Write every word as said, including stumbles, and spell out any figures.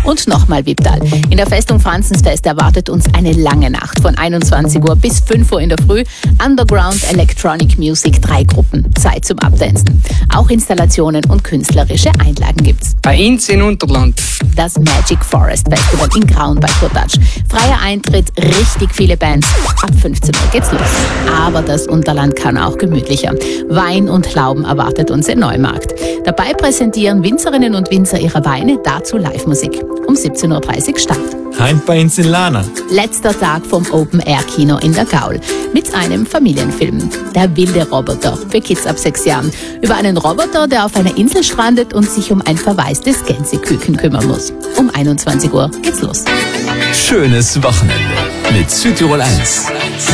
Und nochmal Wipptal. In der Festung Franzensfest erwartet uns eine lange Nacht von einundzwanzig Uhr bis fünf Uhr in der Früh. Underground Electronic Music, drei Gruppen. Zeit zum Abdancen. Auch Installationen und künstlerische Einlagen gibt's. Bei uns in Unterland. Das Magic Forest Festival in Graun bei Kurtatsch. Freier Eintritt, richtig viele Bands. Ab fünfzehn Uhr geht's los. Aber das Unterland kann auch gemütlicher. Wein und Lauben erwartet uns im Neumarkt. Dabei präsentieren Winzerinnen und Winzer ihre Weine, dazu Live-Musik. Um siebzehn Uhr dreißig Start. Heim bei uns in Lana. Letzter Tag vom Open-Air-Kino in der Gaul. Mit einem Familienfilm. Der wilde Roboter für Kids ab sechs Jahren. Über einen Roboter, der auf einer Insel strandet und sich um ein verwaistes Gänseküken kümmern muss. Um einundzwanzig Uhr geht's los. Schönes Wochenende mit Südtirol eins.